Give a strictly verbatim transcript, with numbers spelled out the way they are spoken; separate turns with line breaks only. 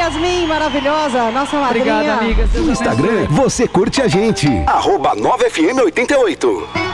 Yasmin, maravilhosa, nossa madrinha.
Obrigado, amigas.
No Instagram, você curte a gente. Arroba nove F M oitenta e oito.